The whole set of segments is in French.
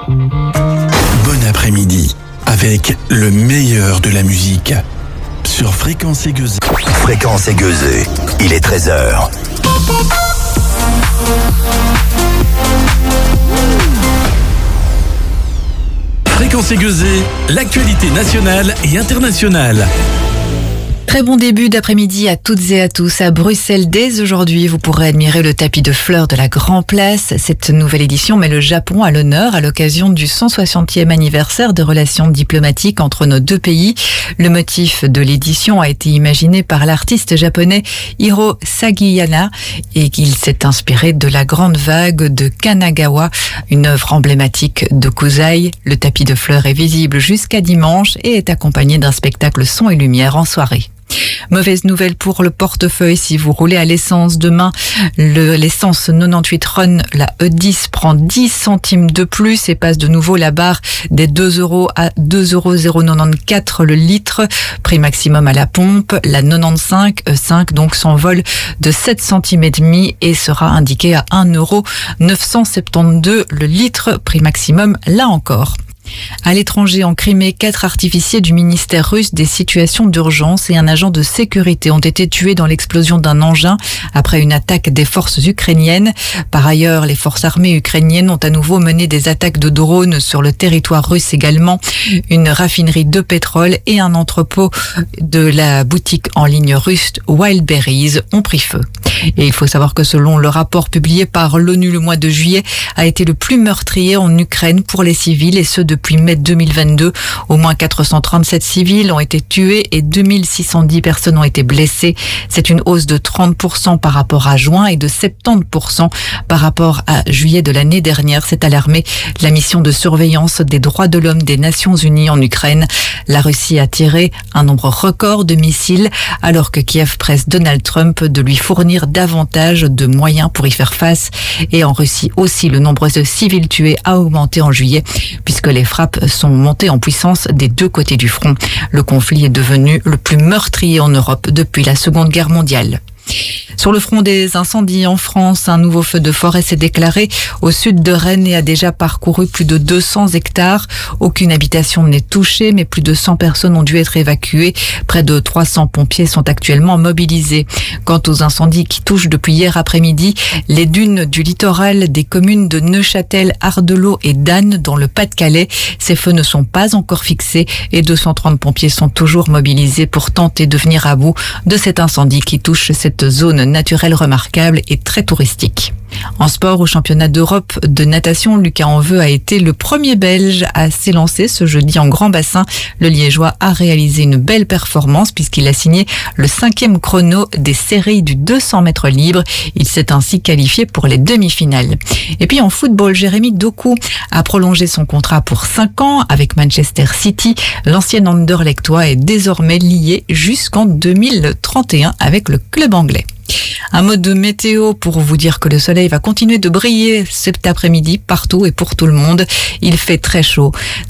Bon après-midi, avec le meilleur de la musique, sur Fréquence Aiguisée. Fréquence Aiguisée, il est 13h. Fréquence Aiguisée, l'actualité nationale et internationale. Très bon début d'après-midi à toutes et à tous. À Bruxelles, dès aujourd'hui, vous pourrez admirer le tapis de fleurs de la Grand Place. Cette nouvelle édition met le Japon à l'honneur à l'occasion du 160e anniversaire de relations diplomatiques entre nos deux pays. Le motif de l'édition a été imaginé par l'artiste japonais Hiro Sagiyama et qu'il s'est inspiré de la grande vague de Kanagawa, une œuvre emblématique de Kusai. Le tapis de fleurs est visible jusqu'à dimanche et est accompagné d'un spectacle son et lumière en soirée. Mauvaise nouvelle pour le portefeuille si vous roulez à l'essence demain. L'essence 98 Run, la E10 prend 10 centimes de plus et passe de nouveau la barre des 2 € à 2,094 € le litre. Prix maximum à la pompe. La 95 E5 donc s'envole de 7 centimes et demi et sera indiquée à 1,972 € le litre. Prix maximum là encore. À l'étranger, en Crimée, 4 artificiers du ministère russe des situations d'urgence et un agent de sécurité ont été tués dans l'explosion d'un engin après une attaque des forces ukrainiennes. Par ailleurs, les forces armées ukrainiennes ont à nouveau mené des attaques de drones sur le territoire russe également. Une raffinerie de pétrole et un entrepôt de la boutique en ligne russe Wildberries ont pris feu. Et il faut savoir que selon le rapport publié par l'ONU le mois de juillet, a été le plus meurtrier en Ukraine pour les civils et ce depuis mai 2022. Au moins 437 civils ont été tués et 2610 personnes ont été blessées. C'est une hausse de 30% par rapport à juin et de 70% par rapport à juillet de l'année dernière. C'est alarmé la mission de surveillance des droits de l'homme des Nations Unies en Ukraine. La Russie a tiré un nombre record de missiles alors que Kiev presse Donald Trump de lui fournir davantage de moyens pour y faire face. Et en Russie aussi, le nombre de civils tués a augmenté en juillet puisque les frappes sont montées en puissance des deux côtés du front. Le conflit est devenu le plus meurtrier en Europe depuis la Seconde Guerre mondiale. Sur le front des incendies en France, un nouveau feu de forêt s'est déclaré au sud de Rennes et a déjà parcouru plus de 200 hectares. Aucune habitation n'est touchée, mais plus de 100 personnes ont dû être évacuées. Près de 300 pompiers sont actuellement mobilisés. Quant aux incendies qui touchent depuis hier après-midi, les dunes du littoral des communes de Neuchâtel, Ardelot et d'Anne dans le Pas-de-Calais, ces feux ne sont pas encore fixés et 230 pompiers sont toujours mobilisés pour tenter de venir à bout de cet incendie qui touche cette zone naturelle remarquable et très touristique. En sport, au championnat d'Europe de natation, Lucas Anveux a été le premier Belge à s'élancer ce jeudi en grand bassin. Le Liégeois a réalisé une belle performance puisqu'il a signé le 5e chrono des séries du 200 mètres libre. Il s'est ainsi qualifié pour les demi-finales. Et puis en football, Jérémy Doku a prolongé son contrat pour 5 ans avec Manchester City. L'ancien Anderlechtois est désormais lié jusqu'en 2031 avec le club anglais. Un mot de météo pour vous dire que le soleil va continuer de briller cet après-midi partout et pour tout le monde. Il fait très chaud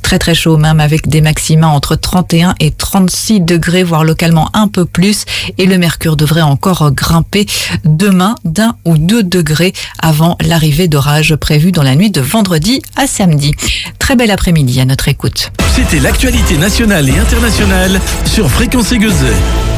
même avec des maxima entre 31 et 36 degrés, voire localement un peu plus. Et le mercure devrait encore grimper demain d'1 ou 2 degrés avant l'arrivée d'orages prévus dans la nuit de vendredi à samedi. Très bel après-midi à notre écoute. C'était l'actualité nationale et internationale sur Fréquence Aiguisée.